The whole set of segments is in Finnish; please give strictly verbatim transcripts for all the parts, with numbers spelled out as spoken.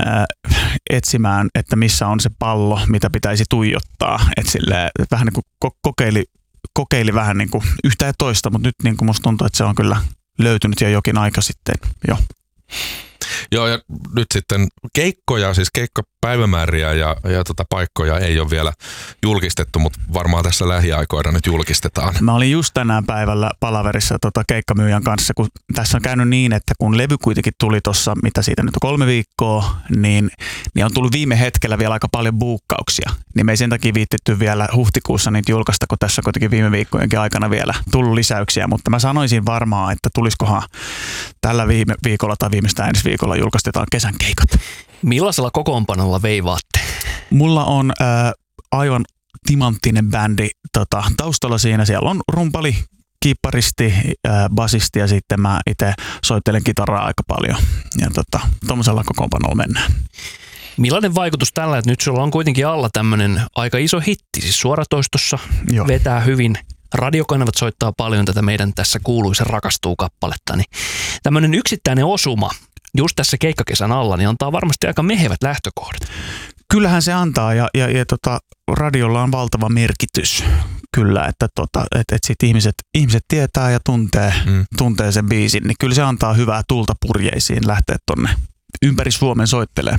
ää, etsimään, että missä on se pallo, mitä pitäisi tuijottaa. Et silleen, vähän niin kuin ko- kokeili, kokeili vähän niin kuin yhtä ja toista, mutta nyt niin kuin musta tuntuu, että se on kyllä löytynyt jo jokin aika sitten jo. Joo, ja nyt sitten keikkoja, siis keikkapäivämääriä ja, ja tota paikkoja ei ole vielä julkistettu, mutta varmaan tässä lähiaikoina nyt julkistetaan. Mä olin just tänään päivällä palaverissa tota keikkamyyjän kanssa, kun tässä on käynyt niin, että kun levy kuitenkin tuli tuossa, mitä siitä nyt on kolme viikkoa, niin, niin on tullut viime hetkellä vielä aika paljon buukkauksia. Niin me ei sen takia viittitty vielä huhtikuussa niitä julkaista, kun tässä on kuitenkin viime viikkojenkin aikana vielä tullut lisäyksiä, mutta mä sanoisin varmaan, että tulisikohan tällä viime viikolla tai viimeistään ensi viikolla julkaistetaan kesän keikat. Millaisella kokoonpanolla veivaatte? Mulla on äh, aivan timanttinen bändi tota, taustalla siinä. Siellä on rumpali, kiipparisti, äh, basisti ja sitten mä itse soittelen kitaraa aika paljon. Ja tota, tommosella kokoonpanolla mennään. Millainen vaikutus tällä, että nyt sulla on kuitenkin alla tämmöinen aika iso hitti, siis suoratoistossa Joo. vetää hyvin. Radiokanavat soittaa paljon tätä meidän tässä kuuluisen rakastuu kappaletta, niin tämmöinen yksittäinen osuma just tässä keikkakesän alla, niin antaa varmasti aika mehevät lähtökohdat. Kyllähän se antaa ja, ja, ja tota, radiolla on valtava merkitys kyllä, että tota, et, et sit ihmiset, ihmiset tietää ja tuntee, mm. tuntee sen biisin, niin kyllä se antaa hyvää tulta purjeisiin lähteä tonne ympäri Suomen soittelee.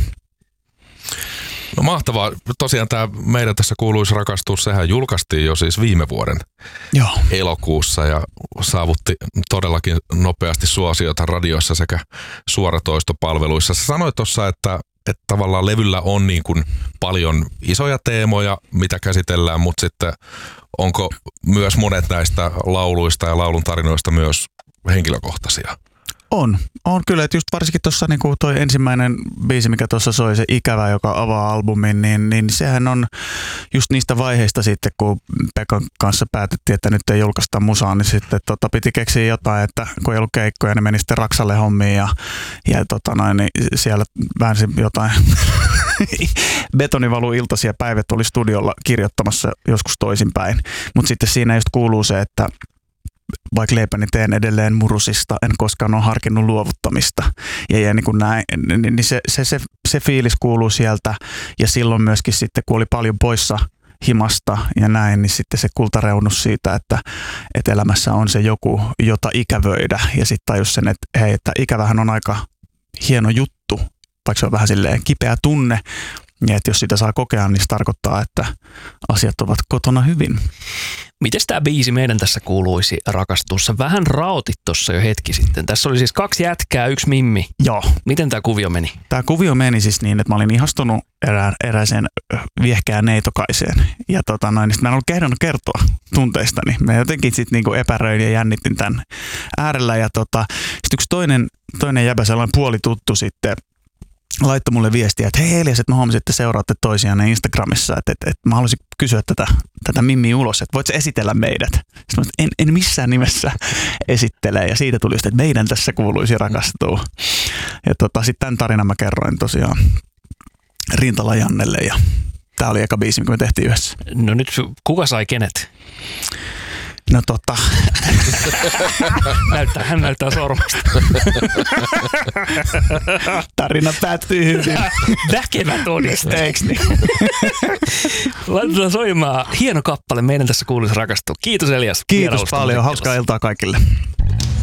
No mahtavaa. Tosiaan tämä meidän tässä kuuluisi rakastus, sehän julkaistiin jo siis viime vuoden Joo. elokuussa ja saavutti todellakin nopeasti suosiota radioissa sekä suoratoistopalveluissa. Sä sanoit tuossa, että, että tavallaan levyllä on niin kuin paljon isoja teemoja, mitä käsitellään, mutta sitten onko myös monet näistä lauluista ja laulun tarinoista myös henkilökohtaisia? On, on kyllä, että just varsinkin tuossa niin toi ensimmäinen biisi, mikä tuossa soi, se Ikävä, joka avaa albumin, niin, niin sehän on just niistä vaiheista sitten, kun Pekan kanssa päätettiin, että nyt ei julkaista musaa, niin sitten tota, piti keksiä jotain, että kun ei ollut keikkoja, niin meni sitten Raksalle hommiin ja, ja tota noin, niin siellä väänsi jotain betonivalu iltaisia päivät oli studiolla kirjoittamassa joskus toisinpäin, mutta sitten siinä just kuuluu se, että vaikka leipäni teen edelleen murusista, en koskaan ole harkinnut luovuttamista. Ja, ja niin kuin näin, niin se, se, se, se fiilis kuuluu sieltä. Ja silloin myöskin sitten, kun oli paljon poissa himasta ja näin, niin sitten se kultareunus siitä, että, että elämässä on se joku, jota ikävöidä. Ja sitten tajus sen, että hei, että ikävähän on aika hieno juttu, vaikka se on vähän silleen kipeä tunne. Ja että jos sitä saa kokea, niin se tarkoittaa, että asiat ovat kotona hyvin. Mites tämä biisi meidän tässä kuuluisi rakastussa? Vähän raotit tuossa jo hetki sitten. Tässä oli siis kaksi jätkää, yksi mimmi. Joo. Miten tämä kuvio meni? Tämä kuvio meni siis niin, että mä olin ihastunut erään, erääseen viehkään neitokaiseen. Ja tota noin, niin mä en ollut kehdannut kertoa tunteistani. Mä jotenkin sitten niinku epäröin ja jännittin tämän äärellä. Ja tota, sitten yksi toinen, toinen jäbä, sellainen puolituttu sitten, laittoi mulle viestiä, että hei Elias, että mä huomasin, että seuraatte toisiaan Instagramissa, että, että, että mä haluaisin kysyä tätä, tätä Mimmiä ulos, että voit sä esitellä meidät? Sitten mä en, en missään nimessä esittele ja siitä tuli just, että meidän tässä kuuluisi rakastua. Ja tota, sitten tämän tarinan mä kerroin tosiaan Rintala Jannelle ja tää oli eka biisi, mikä me tehtiin yhdessä. No nyt kuka sai kenet? No tota. näyttää, hän näyttää sormasta. Tarina päättyy hyvin. Väkevä todiste. Eiks niin? Laitetaan soimaan hieno kappale meidän tässä kuuluisi rakastua. Kiitos Elias. Kiitos paljon. Hauskaa iltaa kaikille.